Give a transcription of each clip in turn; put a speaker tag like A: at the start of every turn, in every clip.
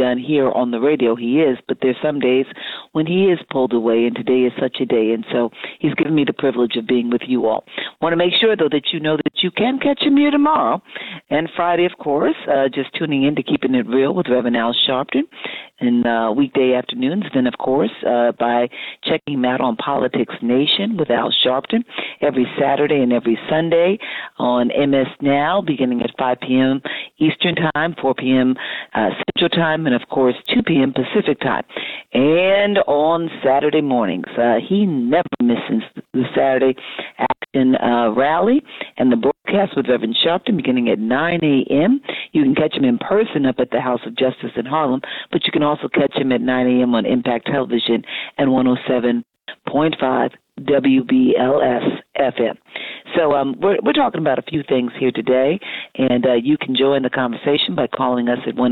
A: done here on the radio, he is, but there's some days when he is pulled away, and today is such a day, and so he's given me the privilege of being with you all. Want to make sure, though, that you know that you can catch him here tomorrow and Friday, of course, just tuning in to Keeping It Real with Reverend Al Sharpton, and weekday afternoons, then, of course, by checking him out on Politics Nation with Al Sharpton every Saturday and every Sunday on MS Now, beginning at 5 p.m. Eastern Time, 4 p.m. Central Time, and, of course, 2 p.m. Pacific Time. And on Saturday mornings, he never misses the Saturday Action Rally and the broadcast with Reverend Sharpton beginning at 9 a.m. You can catch him in person up at the House of Justice in Harlem, but you can also catch him at 9 a.m. on Impact Television and 107.5 WBLS FM. So we're talking about a few things here today, and you can join the conversation by calling us at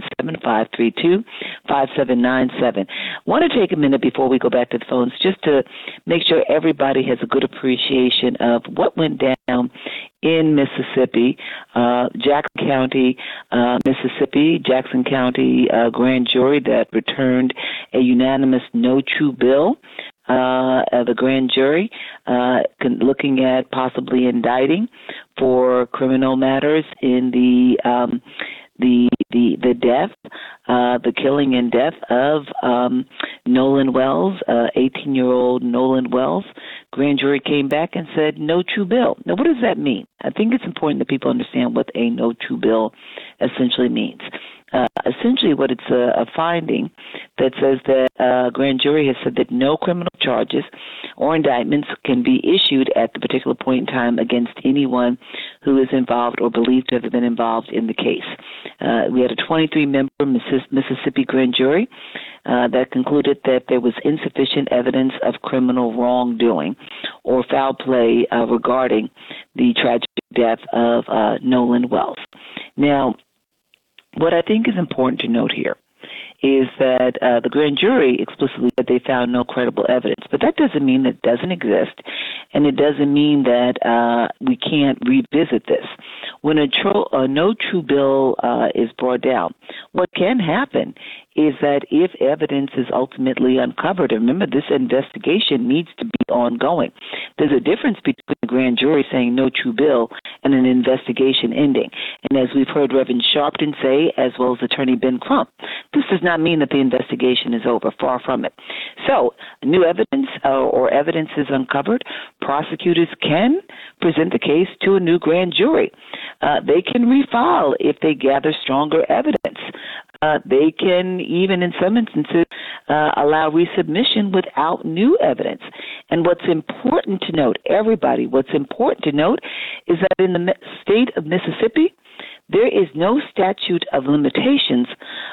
A: 1-877-532-5797. Want to take a minute before we go back to the phones just to make sure everybody has a good appreciation of what went down in Mississippi, Jackson County, Mississippi, Jackson County grand jury that returned a unanimous no true bill. The grand jury looking at possibly indicting for criminal matters in the death, the killing and death of Nolan Wells, 18-year-old Nolan Wells. Grand jury came back and said no true bill. Now, what does that mean? I think it's important that people understand what a no true bill essentially means. Essentially, what it's a finding that says that grand jury has said that no criminal charges or indictments can be issued at the particular point in time against anyone who is involved or believed to have been involved in the case. We had a 23-member Mississippi grand jury that concluded that there was insufficient evidence of criminal wrongdoing or foul play regarding the tragic death of Nolan Wells. Now, what I think is important to note here is that the grand jury explicitly said they found no credible evidence. But that doesn't mean that it doesn't exist, and it doesn't mean that we can't revisit this. When a no true bill is brought down, what can happen is that if evidence is ultimately uncovered, and remember, this investigation needs to be ongoing. There's a difference between the grand jury saying no true bill and an investigation ending. And as we've heard Reverend Sharpton say, as well as Attorney Ben Crump, this does not mean that the investigation is over, far from it. So new evidence or evidence is uncovered, prosecutors can present the case to a new grand jury. They can refile if they gather stronger evidence. They can even, in some instances, allow resubmission without new evidence. And what's important to note, everybody, what's important to note is that in the state of Mississippi, there is no statute of limitations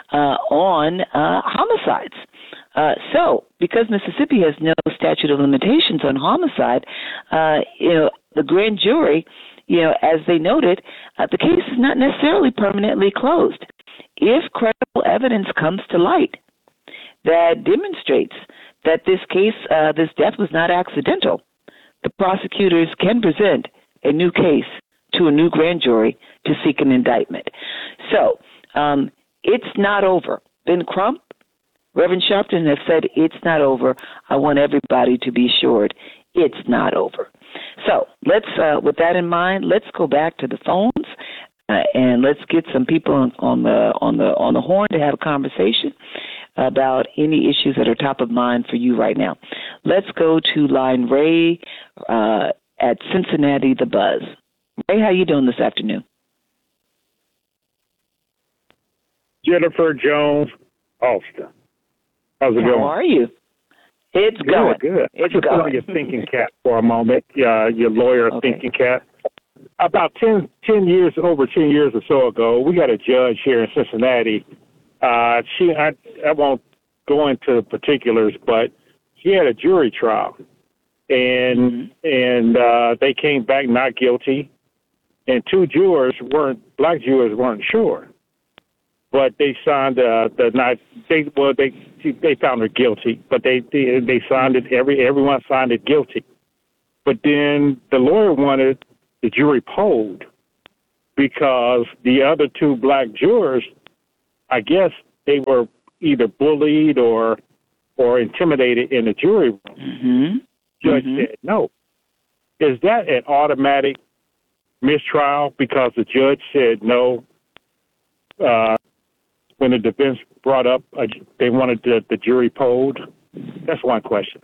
A: on homicides. So, because Mississippi has no statute of limitations on homicide, the grand jury, as they noted, the case is not necessarily permanently closed. If credible evidence comes to light that demonstrates that this case, this death was not accidental, the prosecutors can present a new case to a new grand jury to seek an indictment. So it's not over. Ben Crump, Reverend Sharpton have said it's not over. I want everybody to be assured it's not over. So let's, with that in mind, let's go back to the phones. And let's get some people on the horn to have a conversation about any issues that are top of mind for you right now. Let's go to line Ray at Cincinnati, the Buzz. Ray, how you doing this afternoon?
B: Jennifer Jones Austin. How's it going?
A: How are you? It's going.
B: Good.
A: It's
B: just
A: going.
B: Put on your thinking cap for a moment. Your lawyer thinking cap. About 10 years or so ago, we got a judge here in Cincinnati. I won't go into particulars, but she had a jury trial, and they came back not guilty, and two black jurors weren't sure, but they signed they found her guilty, but they signed it. Everyone signed it guilty, but then the lawyer wanted the jury polled because the other two black jurors, I guess, they were either bullied or intimidated in the jury room.
A: Mm-hmm.
B: Judge said no. Is that an automatic mistrial because the judge said no when the defense brought up they wanted the jury polled? That's one question.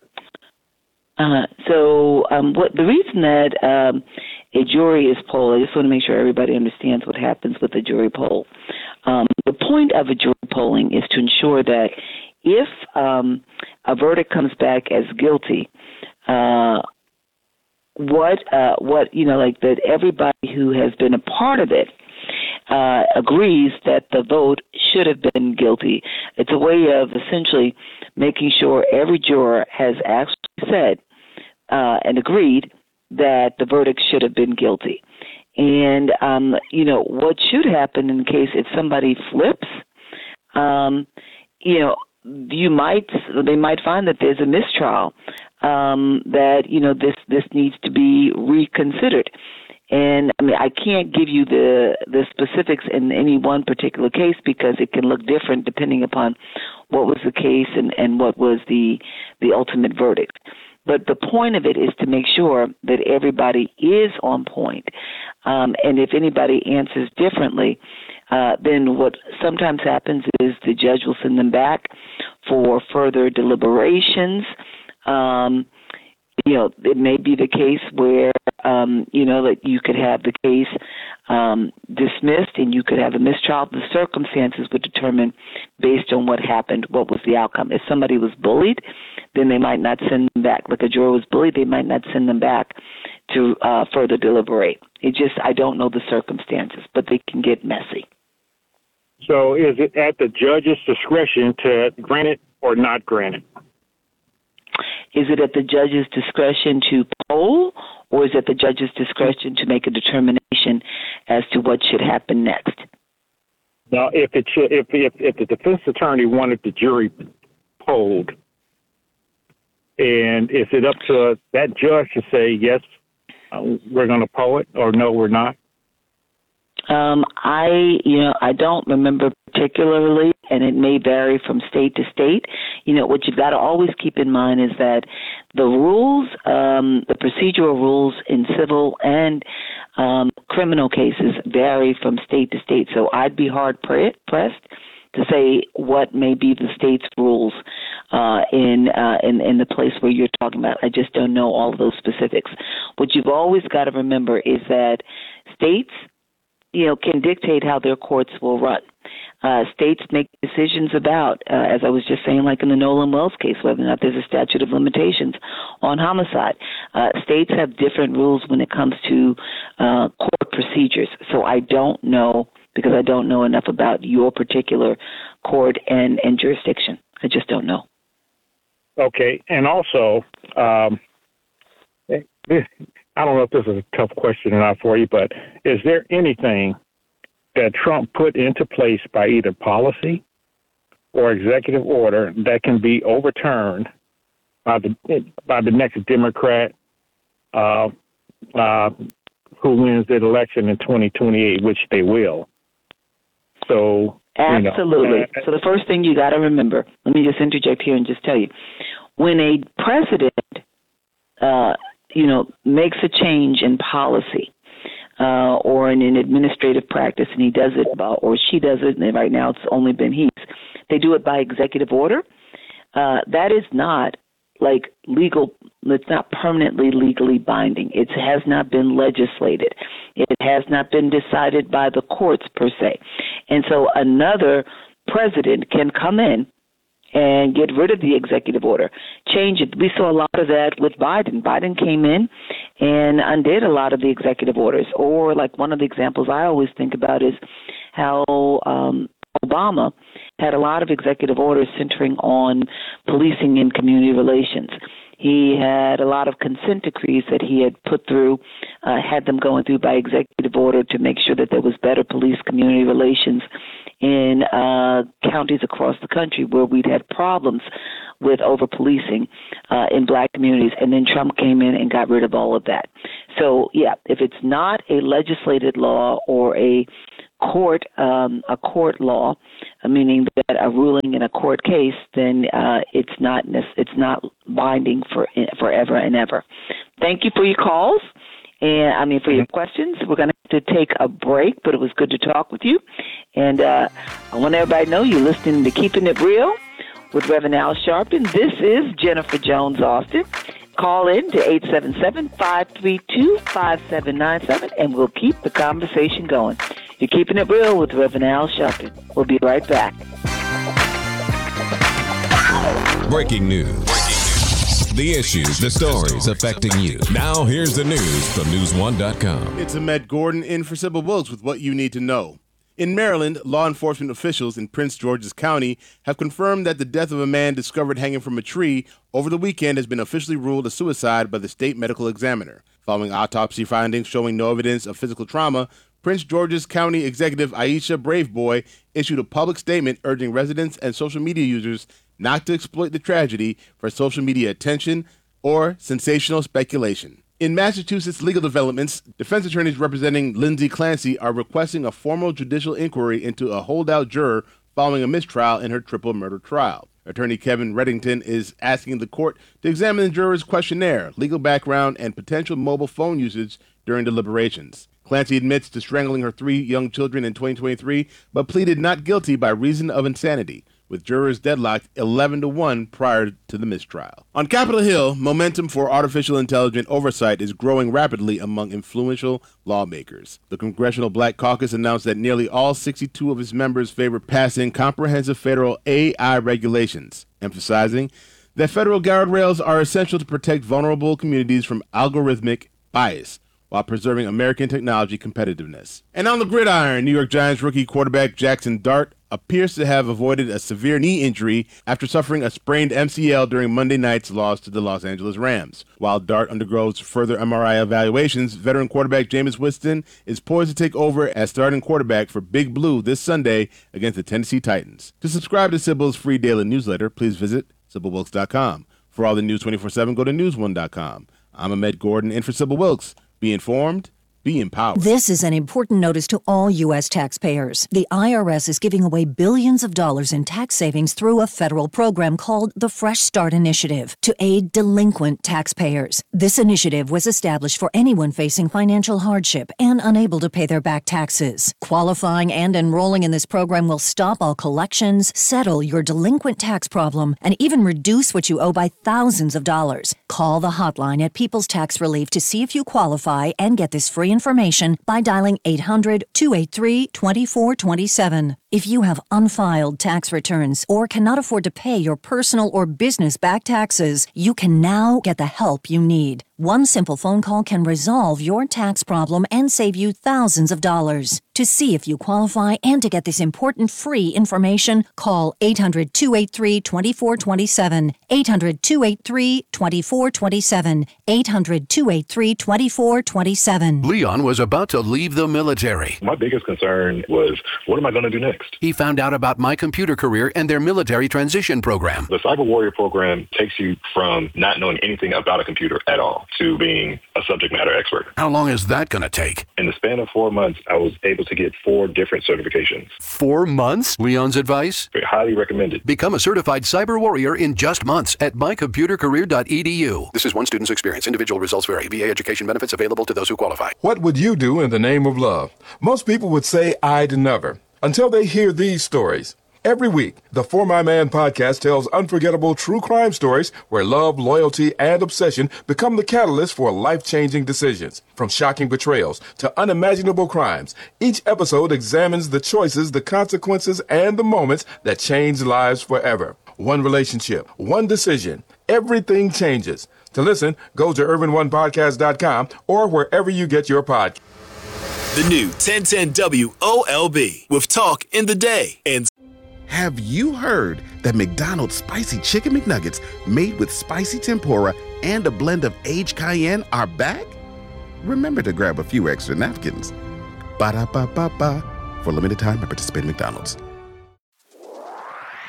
A: What the reason that a jury is polled, I just want to make sure everybody understands what happens with a jury poll. The point of a jury polling is to ensure that if a verdict comes back as guilty, that everybody who has been a part of it agrees that the vote should have been guilty. It's a way of essentially making sure every juror has actually said and agreed that the verdict should have been guilty. And, what should happen in case if somebody flips, they might find that there's a mistrial, that, this needs to be reconsidered. And I can't give you the specifics in any one particular case because it can look different depending upon what was the case and what was the ultimate verdict. But the point of it is to make sure that everybody is on point. And if anybody answers differently, then what sometimes happens is the judge will send them back for further deliberations. It may be the case where, that you could have the case dismissed and you could have a mistrial. The circumstances would determine based on what happened, what was the outcome. If somebody was bullied, then they might not send them back. Like a juror was bullied, they might not send them back to further deliberate. I don't know the circumstances, but they can get messy.
B: So is it at the judge's discretion to grant it or not grant it?
A: Is it at the judge's discretion to poll, or is it at the judge's discretion to make a determination as to what should happen next?
B: Now, if the defense attorney wanted the jury polled, and is it up to that judge to say, yes, we're going to poll it, or no, we're not?
A: I don't remember particularly, and it may vary from state to state. What you've got to always keep in mind is that the rules, the procedural rules in civil and criminal cases vary from state to state. So I'd be hard pressed to say what may be the state's rules in the place where you're talking about. I just don't know all of those specifics. What you've always got to remember is that states can dictate how their courts will run. States make decisions about, as I was just saying, like in the Nolan Wells case, whether or not there's a statute of limitations on homicide. States have different rules when it comes to court procedures. So I don't know, because I don't know enough about your particular court and jurisdiction. I just don't know.
B: Okay. And also, I don't know if this is a tough question or not for you, but is there anything that Trump put into place by either policy or executive order that can be overturned by the next Democrat who wins the election in 2028, which they will? So
A: absolutely. So the first thing you got to remember, let me just interject here and just tell you, when a president makes a change in policy or in an administrative practice, and he does it, or she does it, and right now it's only been they do it by executive order. That is not like legal. It's not permanently legally binding. It has not been legislated. It has not been decided by the courts per se. And so another president can come in and get rid of the executive order, change it. We saw a lot of that with Biden. Biden came in and undid a lot of the executive orders. Or like one of the examples I always think about is how Obama had a lot of executive orders centering on policing and community relations. He had a lot of consent decrees that he had put through, had them going through by executive order to make sure that there was better police-community relations in counties across the country where we'd had problems with over-policing in black communities. And then Trump came in and got rid of all of that. So, yeah, if it's not a legislated law or a court law, meaning that a ruling in a court case, then it's not binding for forever and ever. Thank you for your calls. And for your questions. We're going to have to take a break, but it was good to talk with you. And I want everybody to know you're listening to Keeping It Real with Reverend Al Sharpton. This is Jennifer Jones Austin. Call in to 877-532-5797, and we'll keep the conversation going. You're Keeping It Real with Reverend Al Sharpton. We'll be right back.
C: Breaking news. The issues, the stories affecting you. Now here's the news from News1.com.
D: It's Ahmed Gordon in for Sybil Wilkes with what you need to know. In Maryland, law enforcement officials in Prince George's County have confirmed that the death of a man discovered hanging from a tree over the weekend has been officially ruled a suicide by the state medical examiner. Following autopsy findings showing no evidence of physical trauma, Prince George's County Executive Aisha Braveboy issued a public statement urging residents and social media users not to exploit the tragedy for social media attention or sensational speculation. In Massachusetts legal developments, defense attorneys representing Lindsay Clancy are requesting a formal judicial inquiry into a holdout juror following a mistrial in her triple murder trial. Attorney Kevin Reddington is asking the court to examine the juror's questionnaire, legal background, and potential mobile phone usage during deliberations. Clancy admits to strangling her 3 young children in 2023, but pleaded not guilty by reason of insanity, with jurors deadlocked 11-1 prior to the mistrial. On Capitol Hill, momentum for artificial intelligence oversight is growing rapidly among influential lawmakers. The Congressional Black Caucus announced that nearly all 62 of its members favor passing comprehensive federal AI regulations, emphasizing that federal guardrails are essential to protect vulnerable communities from algorithmic bias, while preserving American technology competitiveness. And on the gridiron, New York Giants rookie quarterback Jackson Dart appears to have avoided a severe knee injury after suffering a sprained MCL during Monday night's loss to the Los Angeles Rams. While Dart undergoes further MRI evaluations, veteran quarterback Jameis Winston is poised to take over as starting quarterback for Big Blue this Sunday against the Tennessee Titans. To subscribe to Sybil's free daily newsletter, please visit SybilWilkes.com. For all the news 24/7, go to News1.com. I'm Ahmed Gordon in for Sybil Wilkes. Be informed, be empowered.
E: This is an important notice to all U.S. taxpayers. The IRS is giving away billions of dollars in tax savings through a federal program called the Fresh Start Initiative to aid delinquent taxpayers. This initiative was established for anyone facing financial hardship and unable to pay their back taxes. Qualifying and enrolling in this program will stop all collections, settle your delinquent tax problem, and even reduce what you owe by thousands of dollars. Call the hotline at People's Tax Relief to see if you qualify and get this free information by dialing 800-283-2427. If you have unfiled tax returns or cannot afford to pay your personal or business back taxes, you can now get the help you need. One simple phone call can resolve your tax problem and save you thousands of dollars. To see if you qualify and to get this important free information, call 800-283-2427, 800-283-2427, 800-283-2427.
F: Leon was about to leave the military.
G: My biggest concern was, what am I going to do next?
F: He found out about My Computer Career and their military transition program.
G: The Cyber Warrior program takes you from not knowing anything about a computer at all to being a subject matter expert.
F: How long is that going to take?
G: In the span of 4 months, I was able to get 4 different certifications.
F: 4 months? Leon's advice?
G: Highly recommended.
F: Become a certified cyber warrior in just months at mycomputercareer.edu. This is one student's experience. Individual results vary. VA education benefits available to those who qualify.
H: What would you do in the name of love? Most people would say I'd never, until they hear these stories. Every week, the For My Man podcast tells unforgettable true crime stories where love, loyalty, and obsession become the catalyst for life-changing decisions. From shocking betrayals to unimaginable crimes, each episode examines the choices, the consequences, and the moments that change lives forever. One relationship, one decision, everything changes. To listen, go to urban1podcast.com or wherever you get your podcast.
I: The new 1010 WOLB with Talk in the Day. And
J: have you heard that McDonald's Spicy Chicken McNuggets made with spicy tempura and a blend of aged cayenne are back? Remember to grab a few extra napkins. Ba-da-ba-ba-ba. For limited time at participating McDonald's.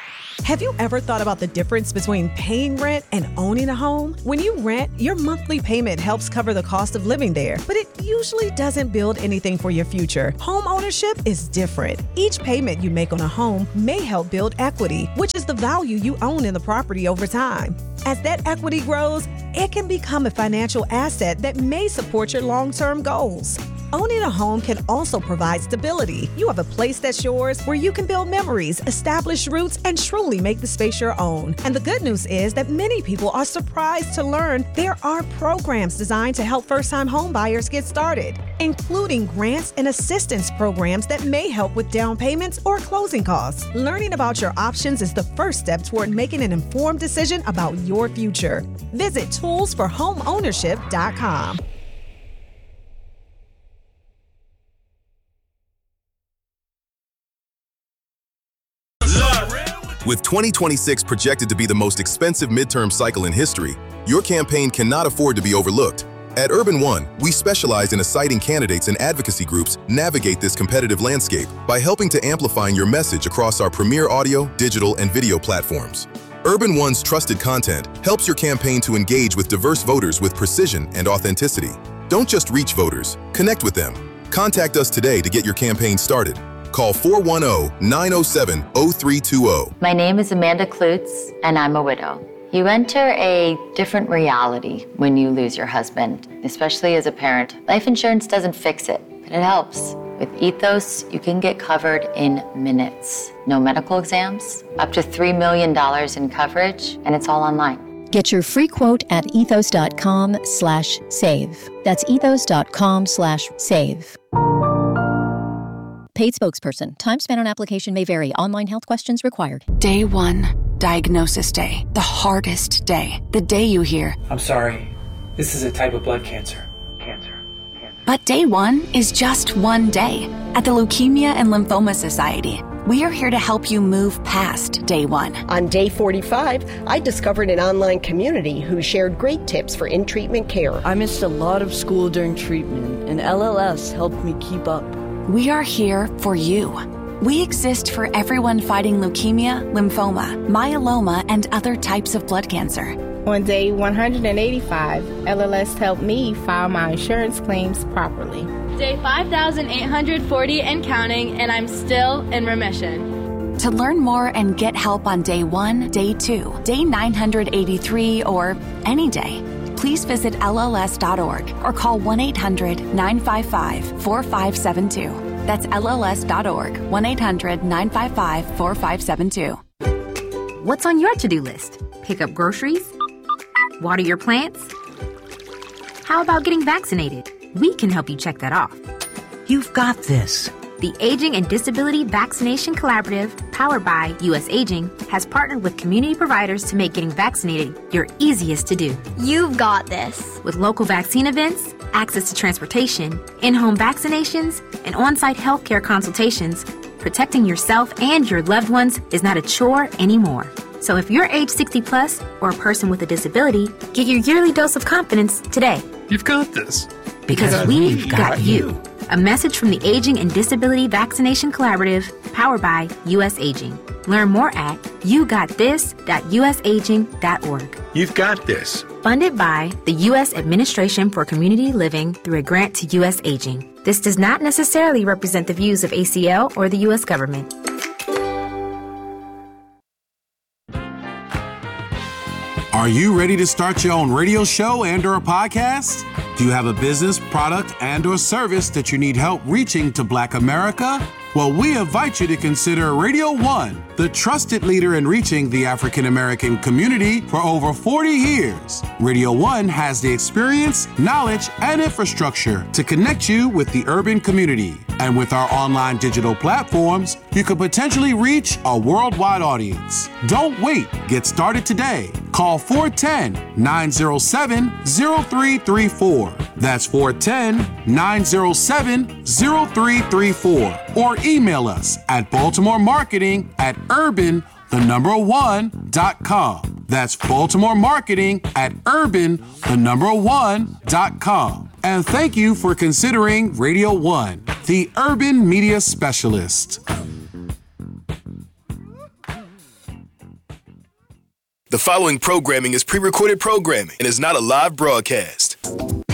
K: Have you ever thought about the difference between paying rent and owning a home? When you rent, your monthly payment helps cover the cost of living there, but it usually doesn't build anything for your future. Home ownership is different. Each payment you make on a home may help build equity, which is the value you own in the property over time. As that equity grows, it can become a financial asset that may support your long-term goals. Owning a home can also provide stability. You have a place that's yours where you can build memories, establish roots, and truly make the space your own. And the good news is that many people are surprised to learn there are programs designed to help first-time home buyers get started, including grants and assistance programs that may help with down payments or closing costs. Learning about your options is the first step toward making an informed decision about your future. Visit toolsforhomeownership.com.
L: With 2026 projected to be the most expensive midterm cycle in history, your campaign cannot afford to be overlooked. At Urban One, we specialize in assigning candidates and advocacy groups navigate this competitive landscape by helping to amplify your message across our premier audio, digital, and video platforms. Urban One's trusted content helps your campaign to engage with diverse voters with precision and authenticity. Don't just reach voters, connect with them. Contact us today to get your campaign started. Call 410-907-0320.
M: My name is Amanda Klutz, and I'm a widow. You enter a different reality when you lose your husband, especially as a parent. Life insurance doesn't fix it, but it helps. With Ethos, you can get covered in minutes. No medical exams, up to $3 million in coverage, and it's all online.
N: Get your free quote at ethos.com/save. That's ethos.com/save. Paid spokesperson. Time spent on application may vary. Online health questions required.
O: Day 1, diagnosis day. The hardest day. The day you hear,
P: I'm sorry, this is a type of blood cancer.
O: But day 1 is just one day. At the Leukemia and Lymphoma Society, we are here to help you move past day 1.
Q: On day 45, I discovered an online community who shared great tips for in-treatment care.
R: I missed a lot of school during treatment, and LLS helped me keep up.
O: We are here for you. We exist for everyone fighting leukemia, lymphoma, myeloma, and other types of blood cancer.
S: On day 185, LLS helped me file my insurance claims properly.
T: Day 5,840 and counting, and I'm still in remission.
O: To learn more and get help on day 1, day 2, day 983, or any day, please visit LLS.org or call 1-800-955-4572. That's LLS.org, 1-800-955-4572.
U: What's on your to-do list? Pick up groceries? Water your plants? How about getting vaccinated? We can help you check that off.
V: You've got this.
U: The Aging and Disability Vaccination Collaborative, powered by U.S. Aging, has partnered with community providers to make getting vaccinated your easiest to do.
W: You've got this.
U: With local vaccine events, access to transportation, in-home vaccinations, and on-site healthcare consultations, protecting yourself and your loved ones is not a chore anymore. So if you're age 60 plus or a person with a disability, get your yearly dose of confidence today.
V: You've got this.
U: Because we've got you. A message from the Aging and Disability Vaccination Collaborative, powered by U.S. Aging. Learn more at yougottthis.usaging.org.
V: You've got this.
U: Funded by the U.S. Administration for Community Living through a grant to U.S. Aging. This does not necessarily represent the views of ACL or the U.S. government.
X: Are you ready to start your own radio show and/or a podcast? Do you have a business, product, and/or service that you need help reaching to Black America? Well, we invite you to consider Radio One, the trusted leader in reaching the African American community for over 40 years. Radio One has the experience, knowledge, and infrastructure to connect you with the urban community. And with our online digital platforms, you could potentially reach a worldwide audience. Don't wait. Get started today. Call 410-907-0334. That's 410-907-0334. Or email us at baltimoremarketing@urban1.com. That's baltimoremarketing@urban1.com. And thank you for considering Radio One, the urban media specialist.
I: The following programming is pre-recorded programming and is not a live broadcast.